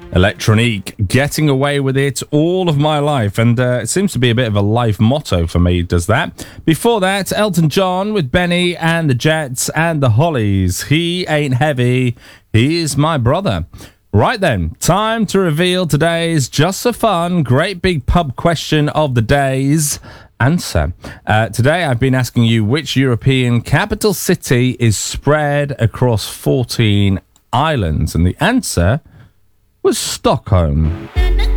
Electronique, getting away with it all of my life, and it seems to be a bit of a life motto for me, does that. Before that, Elton John with Benny and the Jets and the Hollies. He ain't heavy, he is my brother. Right then, time to reveal today's just for fun, great big pub question of the day's answer. Today I've been asking you which European capital city is spread across 14 islands, and the answer was Stockholm.